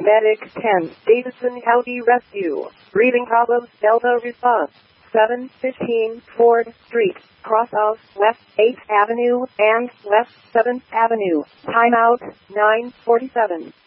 Medic 10, Davidson County Rescue. Breathing problems, Delta response. 715 Ford Street, cross of West 8th Avenue and West 7th Avenue. Timeout, 9:47.